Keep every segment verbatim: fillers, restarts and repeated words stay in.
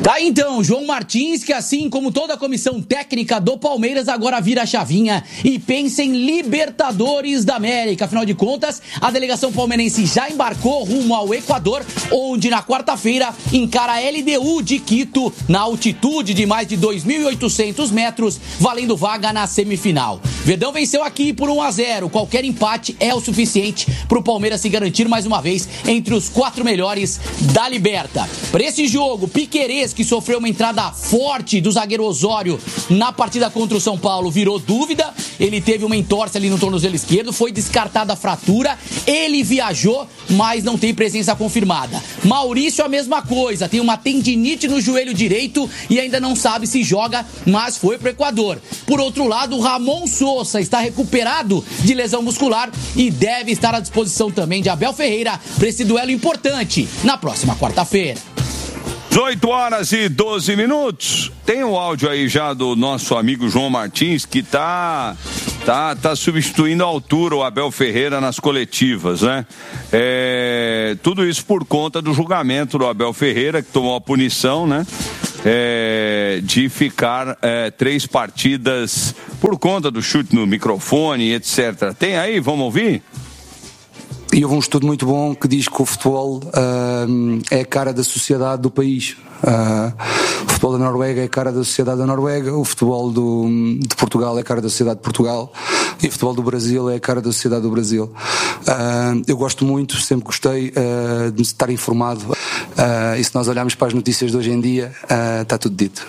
Tá então, João Martins, que assim como toda a comissão técnica do Palmeiras, agora vira a chavinha e pensa em Libertadores da América. Afinal de contas, a delegação palmeirense já embarcou rumo ao Equador, onde na quarta-feira encara a L D U de Quito, na altitude de mais de dois mil e oitocentos metros, valendo vaga na semifinal. Verdão venceu aqui por um a zero. Qualquer empate é o suficiente para o Palmeiras se garantir mais uma vez entre os quatro melhores da Liberta. Para esse jogo, Piquerez, que sofreu uma entrada forte do zagueiro Osório na partida contra o São Paulo, virou dúvida. Ele teve uma entorse ali no tornozelo esquerdo, foi descartada a fratura. Ele viajou, mas não tem presença confirmada. Maurício, a mesma coisa, tem uma tendinite no joelho direito e ainda não sabe se joga, mas foi pro Equador. Por outro lado, Ramon Sousa está recuperado de lesão muscular e deve estar à disposição também de Abel Ferreira para esse duelo importante na próxima quarta-feira. dezoito horas e doze minutos. Tem um áudio aí já do nosso amigo João Martins, que tá, tá, tá substituindo a altura o Abel Ferreira nas coletivas, né? É, tudo isso por conta do julgamento do Abel Ferreira, que tomou a punição, né? É, de ficar é, três partidas por conta do chute no microfone, etcétera. Tem aí? Vamos ouvir? E houve um estudo muito bom que diz que o futebol uh, é a cara da sociedade do país. Uh, o futebol da Noruega é a cara da sociedade da Noruega, o futebol do, de Portugal é a cara da sociedade de Portugal e o futebol do Brasil é a cara da sociedade do Brasil. Uh, eu gosto muito, sempre gostei uh, de estar informado uh, e se nós olharmos para as notícias de hoje em dia, uh, está tudo dito.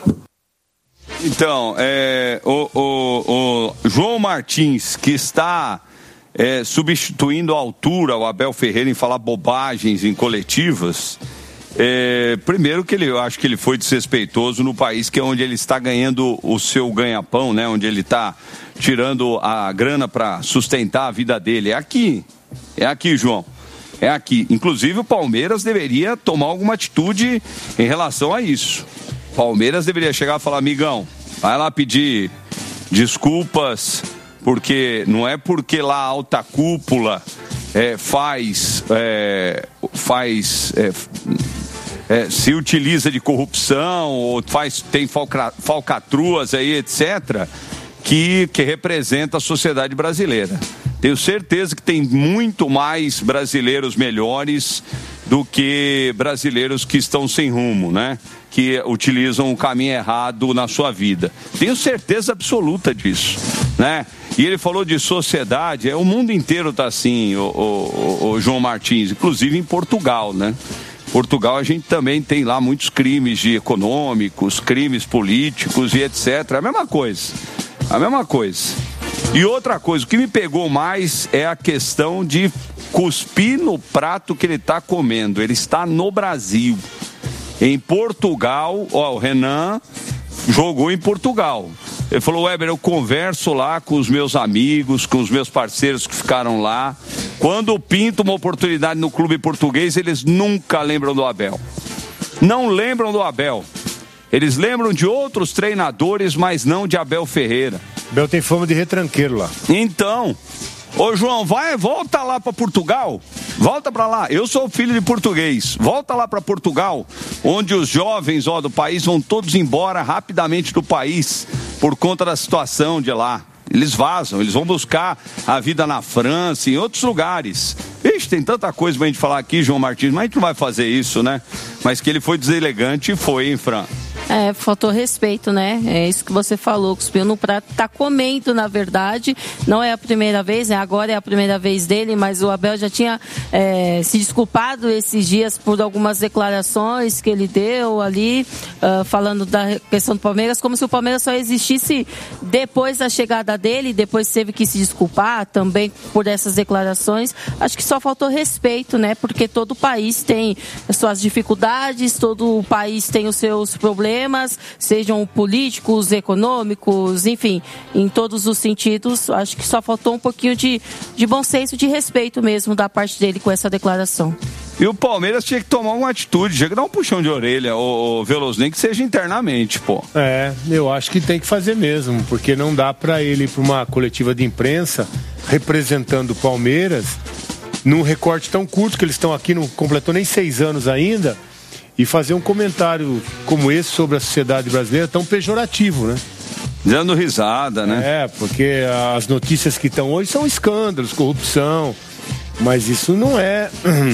Então, é, o, o, o João Martins, que está é, substituindo a altura o Abel Ferreira em falar bobagens em coletivas, é, primeiro que ele, eu acho que ele foi desrespeitoso no país que é onde ele está ganhando o seu ganha-pão, né? Onde ele está tirando a grana para sustentar a vida dele. É aqui, é aqui, João. É aqui. Inclusive o Palmeiras deveria tomar alguma atitude em relação a isso. Palmeiras deveria chegar e falar: amigão, vai lá pedir desculpas, porque não é porque lá a alta cúpula é, faz, é, faz é, é, se utiliza de corrupção ou faz, tem falca, falcatruas aí, etcétera, que, que representa a sociedade brasileira. Tenho certeza que tem muito mais brasileiros melhores do que brasileiros que estão sem rumo, né? Que utilizam o caminho errado na sua vida. Tenho certeza absoluta disso, né? E ele falou de sociedade, é, o mundo inteiro está assim, o, o, o João Martins, inclusive em Portugal, né? Portugal a gente também tem lá muitos crimes de econômicos, crimes políticos e etcétera. A mesma coisa, a mesma coisa. E outra coisa, o que me pegou mais é a questão de cuspir no prato que ele está comendo. Ele está no Brasil. Em Portugal, ó, o Renan jogou em Portugal. Ele falou: Weber, eu converso lá com os meus amigos, com os meus parceiros que ficaram lá. Quando pinta uma oportunidade no clube português, eles nunca lembram do Abel. Não lembram do Abel. Eles lembram de outros treinadores, mas não de Abel Ferreira. Abel tem fama de retranqueiro lá. Então, ô João, vai, volta lá para Portugal. Volta para lá. Eu sou filho de português. Volta lá para Portugal, onde os jovens ó, do país vão todos embora rapidamente do país por conta da situação de lá. Eles vazam, eles vão buscar a vida na França, em outros lugares. Ixi, tem tanta coisa pra gente falar aqui, João Martins, mas a gente não vai fazer isso, né? Mas que ele foi deselegante e foi, hein, Fran? É, faltou respeito, né? É isso que você falou, cuspiu no prato, tá comendo, na verdade. Não é a primeira vez, né? Agora é a primeira vez dele, mas o Abel já tinha é, se desculpado esses dias por algumas declarações que ele deu ali, uh, falando da questão do Palmeiras, como se o Palmeiras só existisse depois da chegada dele, depois teve que se desculpar também por essas declarações. Acho que só faltou respeito, né? Porque todo o país tem as suas dificuldades, todo o país tem os seus problemas, sejam políticos, econômicos, enfim, em todos os sentidos. Acho que só faltou um pouquinho de, de bom senso, de respeito mesmo da parte dele com essa declaração. E o Palmeiras tinha que tomar uma atitude, tinha que dar um puxão de orelha, o Veloso, nem que seja internamente, pô. É, eu acho que tem que fazer mesmo, porque não dá pra ele ir pra uma coletiva de imprensa representando o Palmeiras num recorte tão curto, que eles estão aqui, não completou nem seis anos ainda, e fazer um comentário como esse sobre a sociedade brasileira tão pejorativo, né? Dando risada, né? É, porque as notícias que estão hoje são escândalos, corrupção, mas isso não é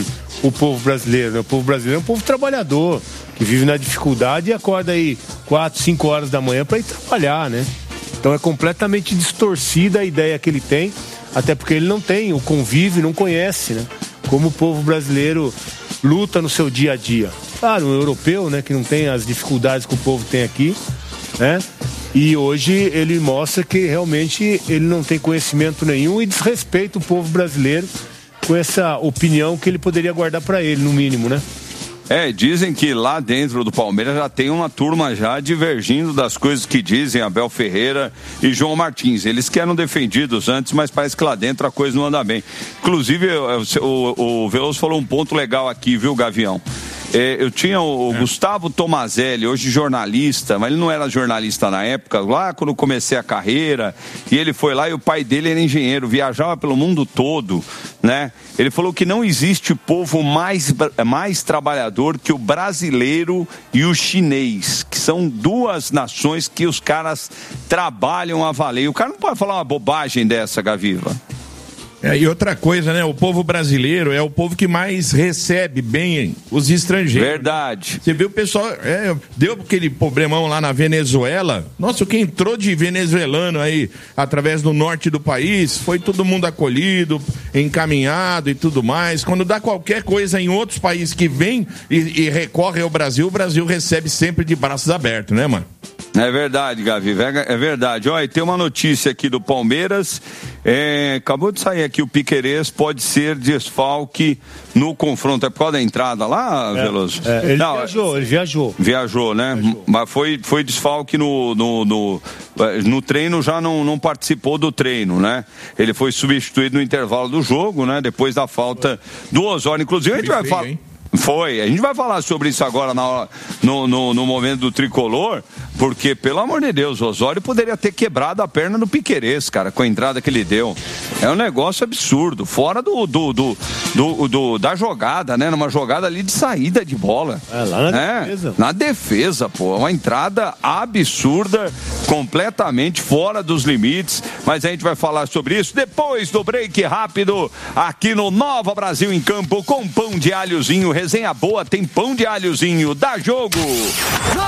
o povo brasileiro, né? O povo brasileiro é um povo trabalhador, que vive na dificuldade e acorda aí quatro, cinco horas da manhã para ir trabalhar, né? Então é completamente distorcida a ideia que ele tem, até porque ele não tem o convívio, não conhece, né? Como o povo brasileiro luta no seu dia a dia. Claro, o europeu, né, que não tem as dificuldades que o povo tem aqui, né? E hoje ele mostra que realmente ele não tem conhecimento nenhum e desrespeita o povo brasileiro com essa opinião que ele poderia guardar para ele, no mínimo, né? É, dizem que lá dentro do Palmeiras já tem uma turma já divergindo das coisas que dizem Abel Ferreira e João Martins. Eles que eram defendidos antes, mas parece que lá dentro a coisa não anda bem. Inclusive, o, o Veloso falou um ponto legal aqui, viu, Gavião? É, eu tinha o, o é. Gustavo Tomazelli, hoje jornalista, mas ele não era jornalista na época, lá quando eu comecei a carreira, e ele foi lá e o pai dele era engenheiro, viajava pelo mundo todo, né? Ele falou que não existe povo mais, mais trabalhador que o brasileiro e o chinês, que são duas nações que os caras trabalham a valer. O cara não pode falar uma bobagem dessa, Gaviva. É, e outra coisa, né? O povo brasileiro é o povo que mais recebe bem os estrangeiros. Verdade. Você viu o pessoal, é, deu aquele problemão lá na Venezuela. Nossa, o que entrou de venezuelano aí, através do norte do país, foi todo mundo acolhido, encaminhado e tudo mais. Quando dá qualquer coisa em outros países que vem e, e recorre ao Brasil, o Brasil recebe sempre de braços abertos, né, mano? É verdade, Gavi, é verdade. Olha, tem uma notícia aqui do Palmeiras, é, acabou de sair aqui, o Piquerez pode ser desfalque no confronto. É por causa da entrada lá, é, Veloso? É, ele Não, viajou, ele viajou. Viajou, né? Viajou. Mas foi, foi desfalque no, no, no, no treino, já não, não participou do treino, né? Ele foi substituído no intervalo do jogo, né? Depois da falta do Osório. Inclusive, a gente vai falar... Foi, a gente vai falar sobre isso agora na, no, no, no momento do tricolor, porque, pelo amor de Deus, o Osório poderia ter quebrado a perna do Piquerez, cara, com a entrada que ele deu. É um negócio absurdo, fora do, do, do, do, do da jogada, né? Numa jogada ali de saída de bola. É, lá na é, defesa. Na defesa, pô, uma entrada absurda, completamente fora dos limites, mas a gente vai falar sobre isso depois do break rápido, aqui no Nova Brasil em Campo, com pão de alhozinho. Resenha boa, tem pão de alhozinho. Dá jogo!